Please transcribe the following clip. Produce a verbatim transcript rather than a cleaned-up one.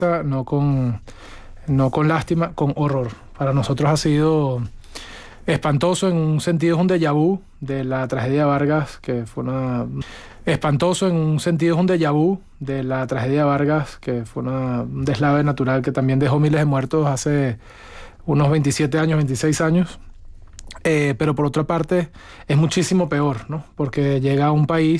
no con, no con lástima, con horror. Para nosotros ha sido espantoso, en un sentido es un déjà vu de la tragedia de Vargas, que fue una... Espantoso en un sentido es un déjà vu de la tragedia de Vargas, que fue una, un deslave natural que también dejó miles de muertos hace unos veintisiete años, veintiséis años. Eh, pero por otra parte es muchísimo peor, ¿no? Porque llega a un país